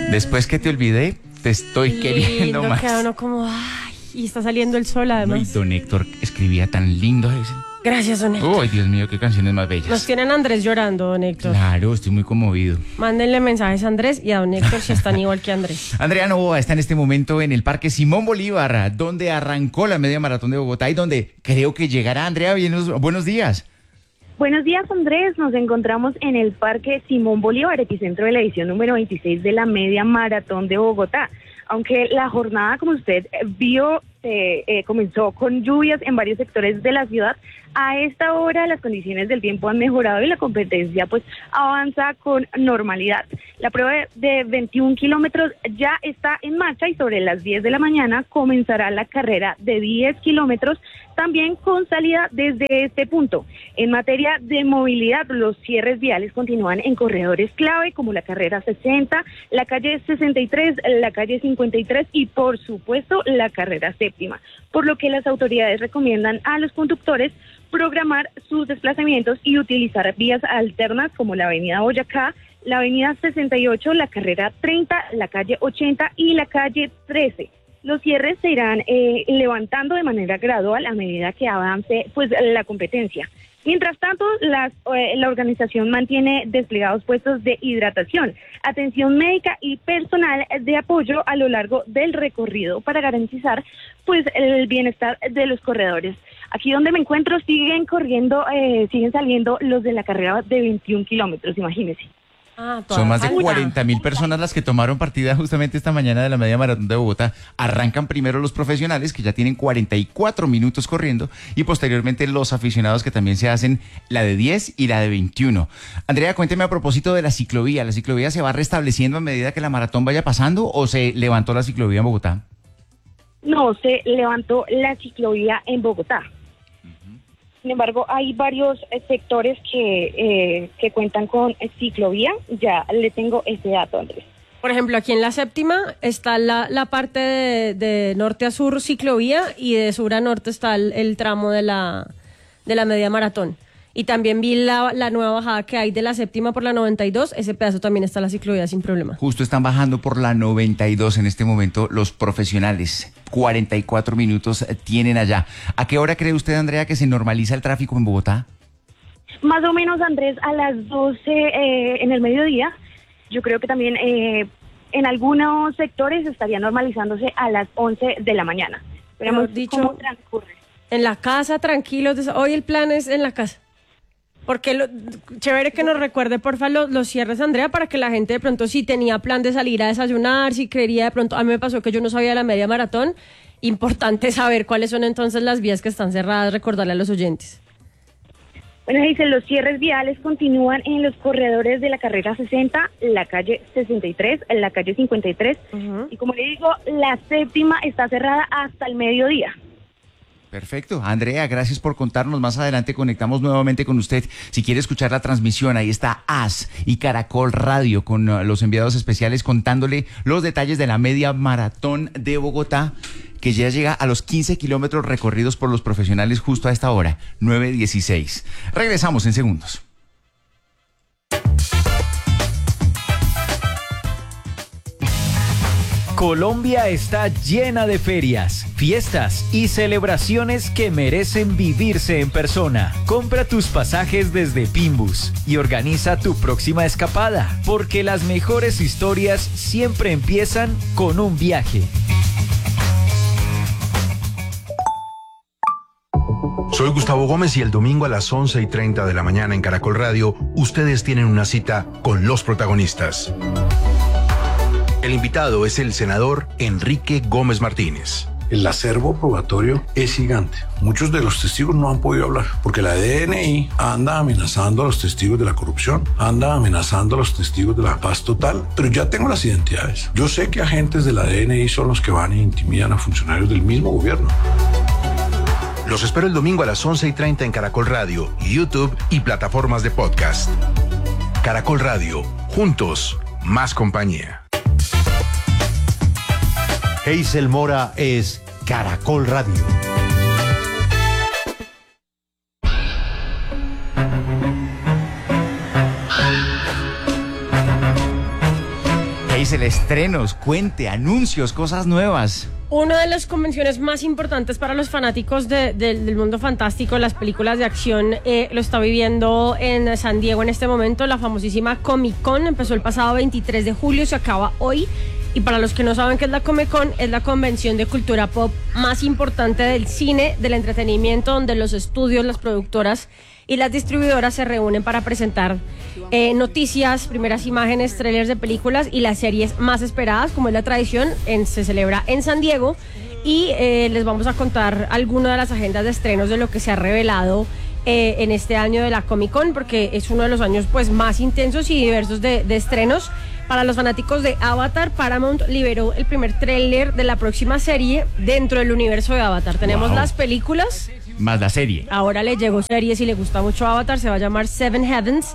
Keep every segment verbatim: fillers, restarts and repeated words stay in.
Después que te olvidé, te estoy Lindo, queriendo más. queda uno como, ay, y está saliendo el sol No, y además. don Héctor escribía tan lindo ese. Gracias, don Héctor. Uy, Dios mío, qué canciones más bellas. Nos tienen a Andrés llorando, don Héctor. Claro, estoy muy conmovido. Mándenle mensajes a Andrés y a don Héctor si están igual que Andrés. Andrea Novoa está en este momento en el Parque Simón Bolívar, donde arrancó la media maratón de Bogotá y donde creo que llegará. Andrea, bienos- buenos días. Buenos días, Andrés. Nos encontramos en el Parque Simón Bolívar, epicentro de la edición número veintiséis de la Media Maratón de Bogotá. Aunque la jornada, como usted vio, eh, eh, comenzó con lluvias en varios sectores de la ciudad, a esta hora las condiciones del tiempo han mejorado y la competencia pues avanza con normalidad. La prueba de veintiún kilómetros ya está en marcha y sobre las diez de la mañana comenzará la carrera de diez kilómetros, también con salida desde este punto. En materia de movilidad, los cierres viales continúan en corredores clave como la carrera sesenta, la calle sesenta y tres, la calle cincuenta y tres y por supuesto la carrera séptima, por lo que las autoridades recomiendan a los conductores programar sus desplazamientos y utilizar vías alternas como la avenida Boyacá, la avenida sesenta y ocho, la carrera treinta, la calle ochenta y la calle trece. Los cierres se irán eh, levantando de manera gradual a medida que avance pues la competencia. Mientras tanto, las, eh, la organización mantiene desplegados puestos de hidratación, atención médica y personal de apoyo a lo largo del recorrido para garantizar pues el bienestar de los corredores. Aquí donde me encuentro siguen corriendo, eh, siguen saliendo los de la carrera de veintiún kilómetros, imagínense. Ah, Son más de falta. cuarenta mil personas las que tomaron partida justamente esta mañana de la media maratón de Bogotá. Arrancan primero los profesionales, que ya tienen cuarenta y cuatro minutos corriendo, y posteriormente los aficionados, que también se hacen la de diez y la de veintiuno. Andrea, cuénteme a propósito de la ciclovía. ¿La ciclovía se va restableciendo a medida que la maratón vaya pasando o se levantó la ciclovía en Bogotá? No, se levantó la ciclovía en Bogotá. Sin embargo, hay varios eh, sectores que, eh, que cuentan con eh, ciclovía. Ya le tengo ese dato, Andrés. Por ejemplo, aquí en la séptima está la, la parte de, de norte a sur ciclovía y de sur a norte está el, el tramo de la, de la media maratón. Y también vi la, la nueva bajada que hay de la séptima por la noventa y dos, ese pedazo también está la ciclovía sin problema. Justo están bajando por la noventa y dos en este momento los profesionales. cuarenta y cuatro minutos tienen allá. ¿A qué hora cree usted, Andrea, que se normaliza el tráfico en Bogotá? Más o menos, Andrés, a las doce eh, en el mediodía. Yo creo que también eh, en algunos sectores estaría normalizándose a las once de la mañana. Veremos Pero dicho- cómo transcurre. En la casa, tranquilos. des- Hoy el plan es en la casa. Porque lo, chévere que nos recuerde, porfa, los, los cierres, Andrea, para que la gente de pronto, si tenía plan de salir a desayunar, si quería de pronto, a mí me pasó que yo no sabía de la media maratón, importante saber cuáles son entonces las vías que están cerradas, recordarle a los oyentes. Bueno, dice, los cierres viales continúan en los corredores de la carrera sesenta, la calle sesenta y tres, la calle cincuenta y tres, Uh-huh. y como le digo, la séptima está cerrada hasta el mediodía. Perfecto. Andrea, gracias por contarnos. Más adelante conectamos nuevamente con usted. Si quiere escuchar la transmisión, ahí está A S y Caracol Radio con uh, los enviados especiales contándole los detalles de la media maratón de Bogotá, que ya llega a los quince kilómetros recorridos por los profesionales justo a esta hora, nueve dieciséis. Regresamos en segundos. Colombia está llena de ferias, fiestas y celebraciones que merecen vivirse en persona. Compra tus pasajes desde Pimbus y organiza tu próxima escapada, porque las mejores historias siempre empiezan con un viaje. Soy Gustavo Gómez y el domingo a las once y treinta de la mañana en Caracol Radio, ustedes tienen una cita con los protagonistas. El invitado es el senador Enrique Gómez Martínez. El acervo probatorio es gigante. Muchos de los testigos no han podido hablar porque la D N I anda amenazando a los testigos de la corrupción, anda amenazando a los testigos de la paz total, pero ya tengo las identidades. Yo sé que agentes de la D N I son los que van e intimidan a funcionarios del mismo gobierno. Los espero el domingo a las once y treinta en Caracol Radio, YouTube y plataformas de podcast. Caracol Radio, juntos, más compañía. Hazel Mora es Caracol Radio. dice el estrenos? Cuente, anuncios, cosas nuevas. Una de las convenciones más importantes para los fanáticos de, de, del mundo fantástico, las películas de acción, eh, lo está viviendo en San Diego en este momento. La famosísima Comic Con empezó el pasado veintitrés de julio, se acaba hoy. Y para los que no saben qué es la Comic Con, es la convención de cultura pop más importante del cine, del entretenimiento, donde los estudios, las productoras y las distribuidoras se reúnen para presentar eh, noticias, primeras imágenes, trailers de películas y las series más esperadas, como es la tradición. En, se celebra en San Diego y eh, les vamos a contar algunas de las agendas de estrenos de lo que se ha revelado eh, en este año de la Comic Con, porque es uno de los años pues más intensos y diversos de, de estrenos. Para los fanáticos de Avatar, Paramount liberó el primer tráiler de la próxima serie dentro del universo de Avatar. Tenemos Wow. las películas, Más la serie. ahora le llegó serie, si le gusta mucho Avatar, se va a llamar Seven Heavens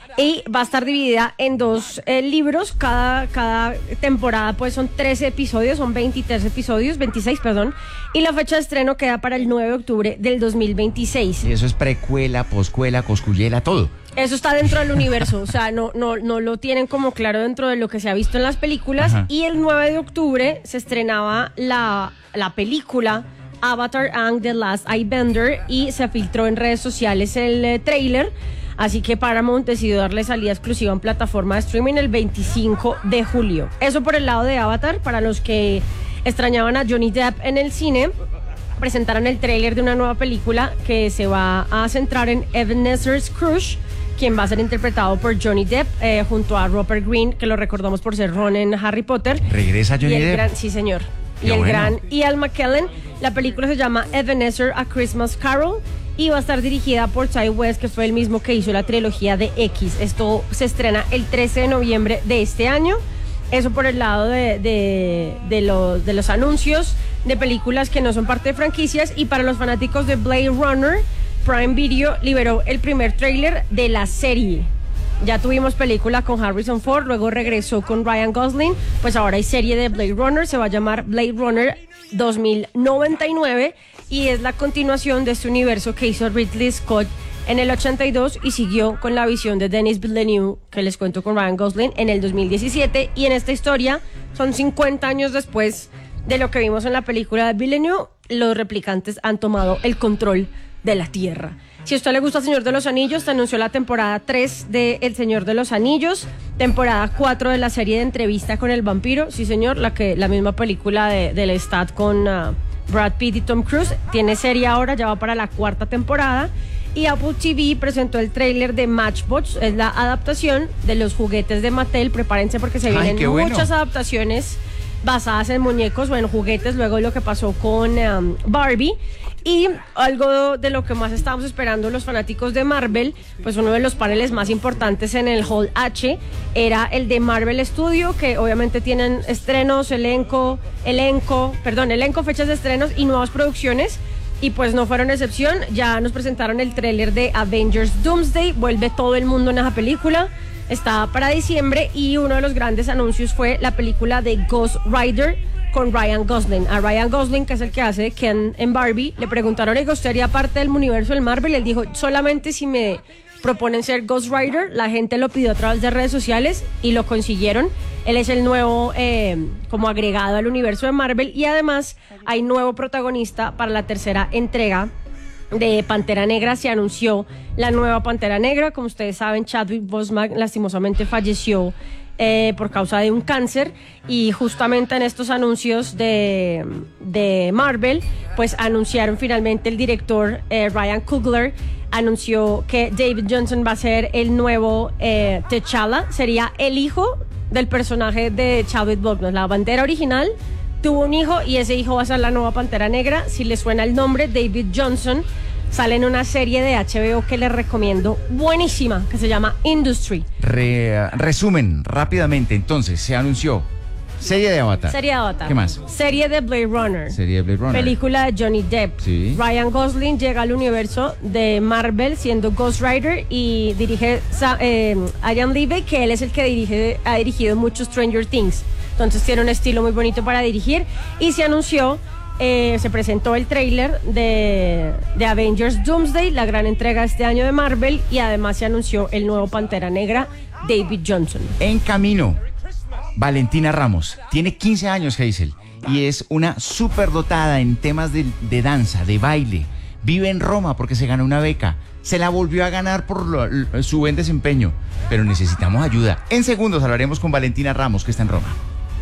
y va a estar dividida en dos eh, libros. Cada, cada temporada pues son trece episodios, son veintitrés episodios, veintiséis, perdón, y la fecha de estreno queda para el nueve de octubre del dos mil veintiséis. Y eso es precuela, poscuela, coscuyela, todo. Eso está dentro del universo, o sea, no, no, no lo tienen como claro dentro de lo que se ha visto en las películas. Ajá. Y el nueve de octubre se estrenaba la, la película Avatar Aang The Last Airbender y se filtró en redes sociales el eh, tráiler. Así que Paramount decidió darle salida exclusiva en plataforma de streaming el veinticinco de julio. Eso por el lado de Avatar. Para los que extrañaban a Johnny Depp en el cine, presentaron el tráiler de una nueva película que se va a centrar en Ebenezer Scrooge, quien va a ser interpretado por Johnny Depp eh, junto a Rupert Grint, que lo recordamos por ser Ron en Harry Potter. ¿Regresa Johnny y el Depp? Gran, sí, señor. Qué y el bueno. gran Ian McKellen. La película se llama Ebenezer A Christmas Carol y va a estar dirigida por Ty West, que fue el mismo que hizo la trilogía de X. Esto se estrena el trece de noviembre de este año. Eso por el lado de, de, de, los, de los anuncios de películas que no son parte de franquicias. Y para los fanáticos de Blade Runner, Prime Video liberó el primer tráiler de la serie. Ya tuvimos película con Harrison Ford, luego regresó con Ryan Gosling, pues ahora hay serie de Blade Runner, se va a llamar Blade Runner dos mil noventa y nueve y es la continuación de este universo que hizo Ridley Scott en el ochenta y dos y siguió con la visión de Denis Villeneuve, que les cuento, con Ryan Gosling en el dos mil diecisiete. Y en esta historia son cincuenta años después de lo que vimos en la película de Villeneuve, los replicantes han tomado el control de la Tierra. Si a usted le gusta El Señor de los Anillos, te anunció la temporada tres de El Señor de los Anillos, temporada cuatro de la serie de Entrevista con el Vampiro, sí señor, la que la misma película de, de Lestat con uh, Brad Pitt y Tom Cruise, tiene serie ahora, ya va para la cuarta temporada. Y Apple T V presentó el tráiler de Matchbox, es la adaptación de los juguetes de Mattel. Prepárense porque se Ay, vienen qué bueno. muchas adaptaciones basadas en muñecos o en juguetes, luego de lo que pasó con um, Barbie. Y algo de lo que más estábamos esperando los fanáticos de Marvel, pues uno de los paneles más importantes en el Hall H era el de Marvel Studio, que obviamente tienen estrenos, elenco, elenco, perdón, elenco, fechas de estrenos y nuevas producciones. Y pues no fueron excepción, ya nos presentaron el tráiler de Avengers Doomsday, vuelve todo el mundo en esa película, está para diciembre. Y uno de los grandes anuncios fue la película de Ghost Rider con Ryan Gosling. A Ryan Gosling, que es el que hace Ken en Barbie, le preguntaron, ¿usted haría parte del universo del Marvel? Y él dijo, solamente si me proponen ser Ghost Rider. La gente lo pidió a través de redes sociales y lo consiguieron. Él es el nuevo eh, como agregado al universo de Marvel y además hay nuevo protagonista para la tercera entrega de Pantera Negra. Se anunció la nueva Pantera Negra. Como ustedes saben, Chadwick Boseman lastimosamente falleció eh, por causa de un cáncer, y justamente en estos anuncios de, de Marvel pues anunciaron finalmente el director eh, Ryan Coogler anunció que David Johnson va a ser el nuevo eh, T'Challa, sería el hijo del personaje de Chadwick Boseman. La Pantera original tuvo un hijo y ese hijo va a ser la nueva Pantera Negra. Si les suena el nombre, David Johnson sale en una serie de H B O que les recomiendo, buenísima, que se llama Industry. Re- resumen rápidamente, entonces, se anunció serie de Avatar. Serie de Avatar. ¿Qué más? Serie de Blade Runner. Serie de Blade Runner. Película de Johnny Depp. Sí. Ryan Gosling llega al universo de Marvel siendo Ghost Rider y dirige Sa- eh, Ian Levy, que él es el que dirige, ha dirigido mucho Stranger Things. Entonces tiene un estilo muy bonito para dirigir. Y se anunció, eh, se presentó el tráiler de, de Avengers Doomsday, la gran entrega este año de Marvel, y además se anunció el nuevo Pantera Negra, David Johnson. En camino, Valentina Ramos. Tiene quince años, Hazel, y es una superdotada en temas de, de danza, de baile. Vive en Roma porque se ganó una beca. Se la volvió a ganar por lo, lo, su buen desempeño. Pero necesitamos ayuda. En segundos hablaremos con Valentina Ramos, que está en Roma.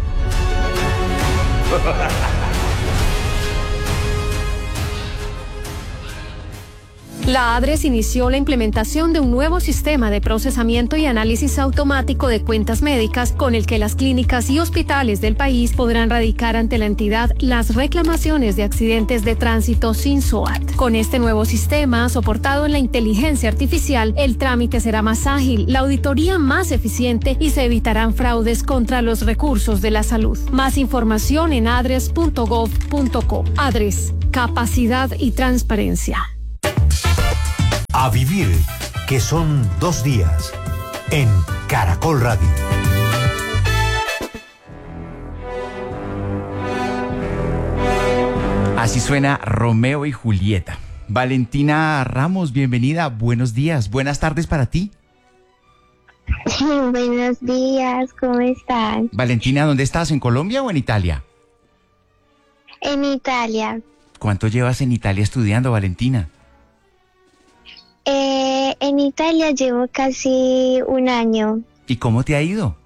La ADRES inició la implementación de un nuevo sistema de procesamiento y análisis automático de cuentas médicas con el que las clínicas y hospitales del país podrán radicar ante la entidad las reclamaciones de accidentes de tránsito sin S O A T. Con este nuevo sistema, soportado en la inteligencia artificial, el trámite será más ágil, la auditoría más eficiente y se evitarán fraudes contra los recursos de la salud. Más información en adres punto gov punto co. ADRES, capacidad y transparencia. A vivir, que son dos días, en Caracol Radio. Así suena Romeo y Julieta. Valentina Ramos, bienvenida. Buenos días, buenas tardes para ti. Buenos días, ¿cómo están? Valentina, ¿dónde estás? ¿En Colombia o en Italia? En Italia. ¿Cuánto llevas en Italia estudiando, Valentina? Eh, en Italia llevo casi un año. ¿Y cómo te ha ido?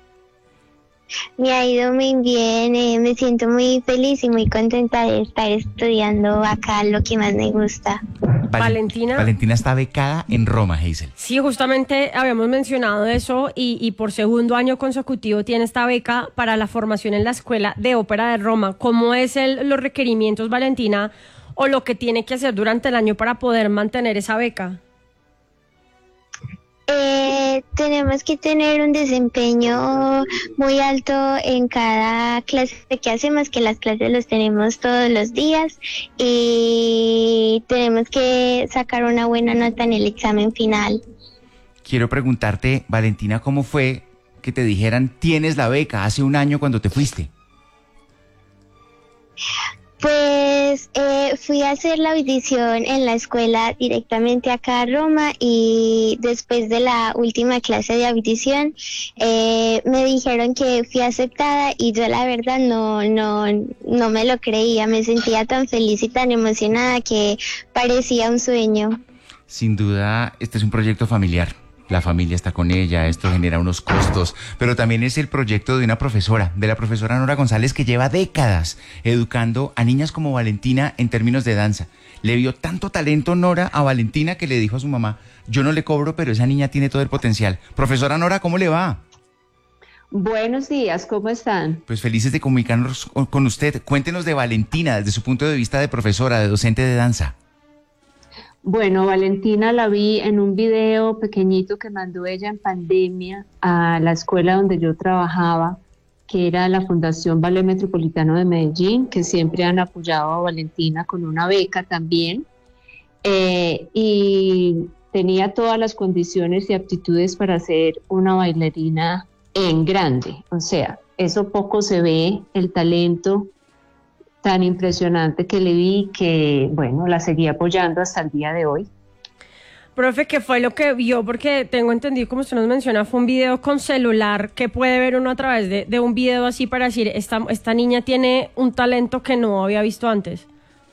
Me ha ido muy bien, eh, me siento muy feliz y muy contenta de estar estudiando acá lo que más me gusta. Val- Valentina. Valentina está becada en Roma, Hazel. Sí, justamente habíamos mencionado eso y, y por segundo año consecutivo tiene esta beca para la formación en la Escuela de Ópera de Roma. ¿Cómo es el, los requerimientos, Valentina, o lo que tiene que hacer durante el año para poder mantener esa beca? Eh, tenemos que tener un desempeño muy alto en cada clase que hacemos, que las clases los tenemos todos los días, y tenemos que sacar una buena nota en el examen final. Quiero preguntarte, Valentina, ¿cómo fue que te dijeran tienes la beca hace un año cuando te fuiste? Pues eh, fui a hacer la audición en la escuela directamente acá a Roma, y después de la última clase de audición eh, me dijeron que fui aceptada, y yo la verdad no, no, no me lo creía. Me sentía tan feliz y tan emocionada que parecía un sueño. Sin duda, este es un proyecto familiar. La familia está con ella, esto genera unos costos, pero también es el proyecto de una profesora, de la profesora Nora González, que lleva décadas educando a niñas como Valentina en términos de danza. Le vio tanto talento Nora a Valentina que le dijo a su mamá, yo no le cobro, pero esa niña tiene todo el potencial. Profesora Nora, ¿cómo le va? Buenos días, ¿cómo están? Pues felices de comunicarnos con usted. Cuéntenos de Valentina desde su punto de vista de profesora, de docente de danza. Bueno, Valentina la vi en un video pequeñito que mandó ella en pandemia a la escuela donde yo trabajaba, que era la Fundación Ballet Metropolitano de Medellín, que siempre han apoyado a Valentina con una beca también, eh, y tenía todas las condiciones y aptitudes para ser una bailarina en grande. O sea, eso poco se ve, el talento tan impresionante que le vi, que bueno, la seguí apoyando hasta el día de hoy. Profe, ¿qué fue lo que vio? Porque tengo entendido, como usted nos menciona, fue un video con celular. ¿Qué puede ver uno a través de, de un video así para decir, esta, esta niña tiene un talento que no había visto antes?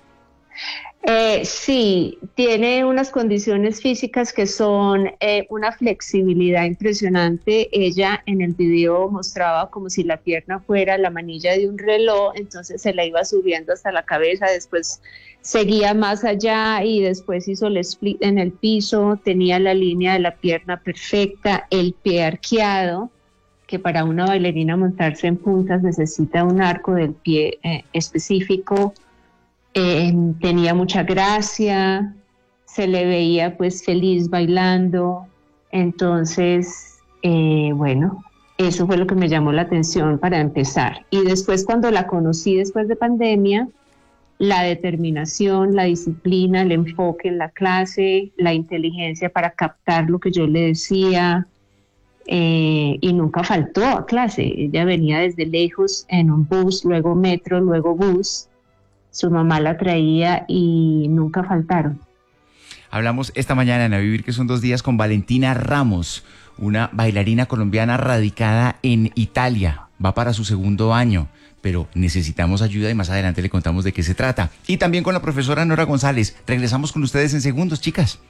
Eh, sí, tiene unas condiciones físicas que son eh, una flexibilidad impresionante. Ella en el video mostraba como si la pierna fuera la manilla de un reloj, entonces se la iba subiendo hasta la cabeza, después seguía más allá y después hizo el split en el piso, tenía la línea de la pierna perfecta, el pie arqueado, que para una bailarina montarse en puntas necesita un arco del pie eh, específico. Eh, tenía mucha gracia, se le veía pues feliz bailando, entonces eh, bueno, eso fue lo que me llamó la atención para empezar. Y después, cuando la conocí después de pandemia, la determinación, la disciplina, el enfoque en la clase, la inteligencia para captar lo que yo le decía, eh, y nunca faltó a clase. Ella venía desde lejos en un bus, luego metro, luego bus. Su mamá la traía y nunca faltaron. Hablamos esta mañana en A Vivir, que son dos días, con Valentina Ramos, una bailarina colombiana radicada en Italia. va para su segundo año, pero necesitamos ayuda y más adelante le contamos de qué se trata. Y también con la profesora Nora González. Regresamos con ustedes en segundos, chicas.